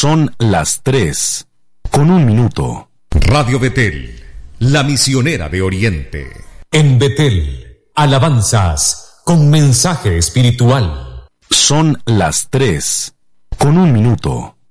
Son las 3:01. Radio Betel, la misionera de Oriente. En Betel, alabanzas con mensaje espiritual. Son las 3:01.